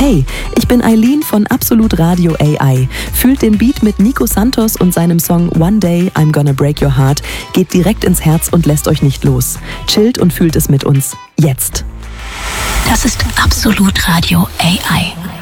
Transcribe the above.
Hey, ich bin Eileen von Absolut Radio AI. Fühlt den Beat mit Nico Santos und seinem Song One Day I'm Gonna Break Your Heart, geht direkt ins Herz und lässt euch nicht los. Chillt und fühlt es mit uns. Jetzt. Das ist Absolut Radio AI.